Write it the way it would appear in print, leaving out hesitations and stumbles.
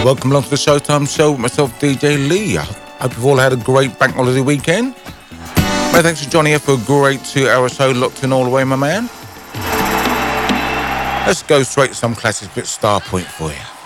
Welcome along to the Showtime Show with myself, DJ Lee. I hope you've all had a great bank holiday weekend. Many thanks to Johnny here for a great 2-hour show, locked in all the way, my man. Let's go straight to some classics with Starpoint for you.